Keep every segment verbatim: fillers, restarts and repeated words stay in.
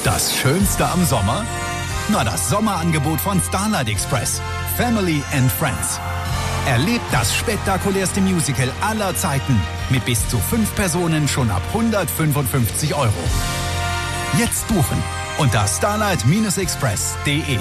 Das Schönste am Sommer? Na, das Sommerangebot von Starlight Express. Family and Friends. Erlebt das spektakulärste Musical aller Zeiten mit bis zu fünf Personen schon ab hundertfünfundfünfzig Euro. Jetzt buchen unter starlight express punkt de.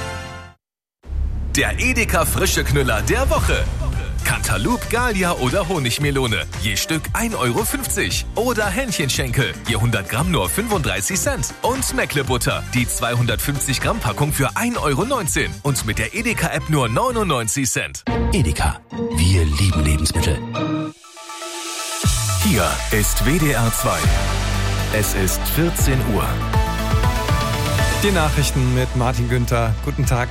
Der Edeka frische Knüller der Woche. Cantaloupe, Gallia oder Honigmelone. Je Stück ein Euro fünfzig. Oder Hähnchenschenkel. Je hundert Gramm nur fünfunddreißig Cent. Und Meckle-Butter. Die zweihundertfünfzig Gramm Packung für ein Euro neunzehn. Und mit der Edeka-App nur neunundneunzig Cent. Edeka. Wir lieben Lebensmittel. Hier ist W D R zwei. Es ist vierzehn Uhr. Die Nachrichten mit Martin Günther. Guten Tag.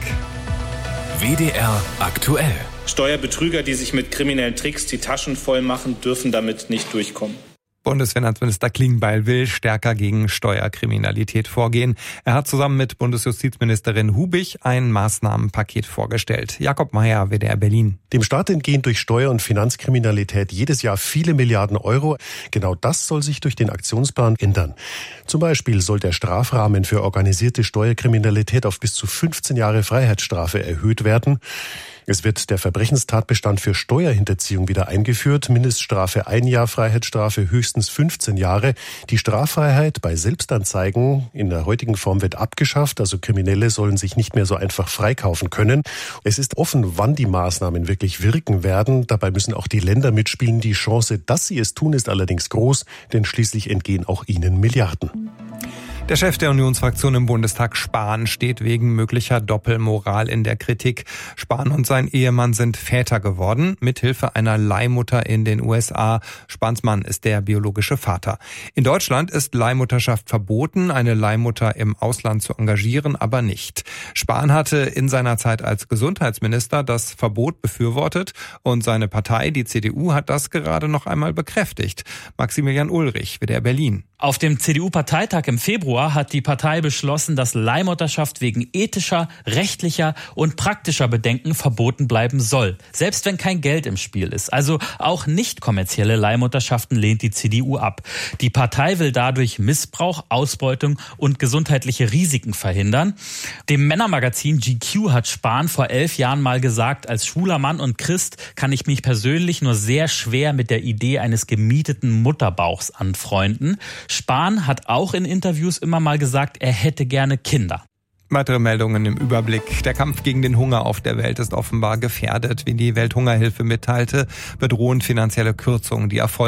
W D R aktuell. Steuerbetrüger, die sich mit kriminellen Tricks die Taschen voll machen, dürfen damit nicht durchkommen. Bundesfinanzminister Klingbeil will stärker gegen Steuerkriminalität vorgehen. Er hat zusammen mit Bundesjustizministerin Hubig ein Maßnahmenpaket vorgestellt. Jakob Mayer, W D R Berlin. Dem Staat entgehen durch Steuer- und Finanzkriminalität jedes Jahr viele Milliarden Euro. Genau das soll sich durch den Aktionsplan ändern. Zum Beispiel soll der Strafrahmen für organisierte Steuerkriminalität auf bis zu fünfzehn Jahre Freiheitsstrafe erhöht werden. Es wird der Verbrechenstatbestand für Steuerhinterziehung wieder eingeführt. Mindeststrafe ein Jahr, Freiheitsstrafe höchstens fünfzehn Jahre. Die Straffreiheit bei Selbstanzeigen in der heutigen Form wird abgeschafft. Also Kriminelle sollen sich nicht mehr so einfach freikaufen können. Es ist offen, wann die Maßnahmen wirklich wirken werden. Dabei müssen auch die Länder mitspielen. Die Chance, dass sie es tun, ist allerdings groß, denn schließlich entgehen auch ihnen Milliarden. Der Chef der Unionsfraktion im Bundestag, Spahn, steht wegen möglicher Doppelmoral in der Kritik. Spahn und sein Ehemann sind Väter geworden, mithilfe einer Leihmutter in den U S A. Spahns Mann ist der biologische Vater. In Deutschland ist Leihmutterschaft verboten, eine Leihmutter im Ausland zu engagieren, aber nicht. Spahn hatte in seiner Zeit als Gesundheitsminister das Verbot befürwortet und seine Partei, die C D U, hat das gerade noch einmal bekräftigt. Maximilian Ulrich, W D R Berlin. Auf dem C D U-Parteitag im Februar hat die Partei beschlossen, dass Leihmutterschaft wegen ethischer, rechtlicher und praktischer Bedenken verboten bleiben soll. Selbst wenn kein Geld im Spiel ist. Also auch nicht kommerzielle Leihmutterschaften lehnt die C D U ab. Die Partei will dadurch Missbrauch, Ausbeutung und gesundheitliche Risiken verhindern. Dem Männermagazin G Q hat Spahn vor elf Jahren mal gesagt, als schwuler Mann und Christ kann ich mich persönlich nur sehr schwer mit der Idee eines gemieteten Mutterbauchs anfreunden. Spahn hat auch in Interviews immer mal gesagt, er hätte gerne Kinder. Weitere Meldungen im Überblick. Der Kampf gegen den Hunger auf der Welt ist offenbar gefährdet. Wie die Welthungerhilfe mitteilte, bedrohen finanzielle Kürzungen die Erfolge.